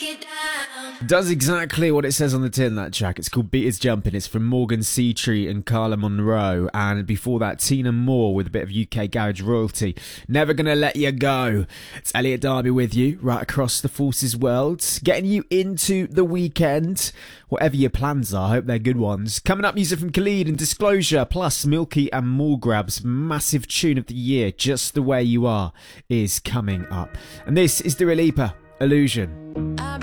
Does exactly what it says on the tin, that track. It's called Beat Is Jumping. It's from Morgan Seatree and Carla Monroe. And before that, Tina Moore with a bit of UK garage royalty. Never Gonna Let You Go. It's Elliot Darby with you, right across the Forces world. Getting you into the weekend. Whatever your plans are, I hope they're good ones. Coming up, music from Khalid and Disclosure, plus Milky and Morgrab's massive tune of the year, Just the Way You Are, is coming up. And this is Dua Lipa, Illusion.